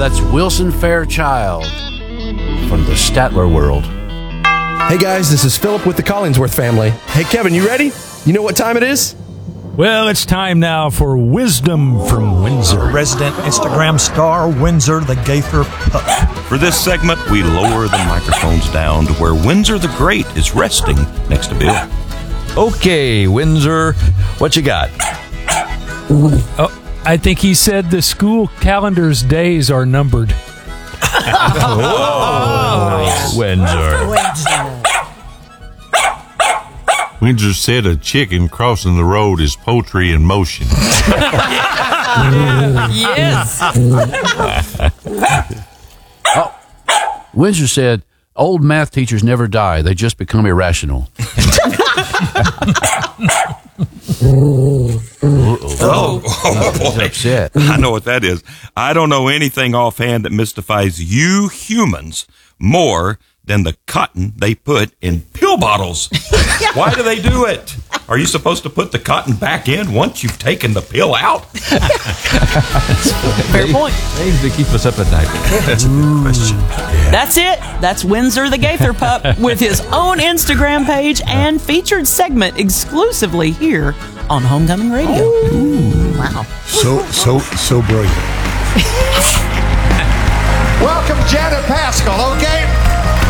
that's Wilson Fairchild from the Statler world. Hey guys, this is Philip with the Collingsworth family. Hey Kevin, you ready? You know what time it is? Well, it's time now for Wisdom from Windsor. Resident Instagram star, Windsor the Gaither Pup. For this segment, we lower the microphones down to where Windsor the Great is resting next to Bill. Okay, Windsor, what you got? Oh, I think he said the school calendar's days are numbered. Oh, Windsor. Windsor said a chicken crossing the road is poetry in motion. Yes. Windsor said, old math teachers never die. They just become irrational. Oh boy. Upset. I know what that is. I don't know anything offhand that mystifies you humans more than the cotton they put in pill bottles. Why do they do it? Are you supposed to put the cotton back in once you've taken the pill out? Fair point. They keep us up at night. That's a good question. That's it. That's Windsor the Gaither Pup with his own Instagram page and featured segment exclusively here on Homecoming Radio. Wow. So brilliant. Welcome, Janet Paschal, okay?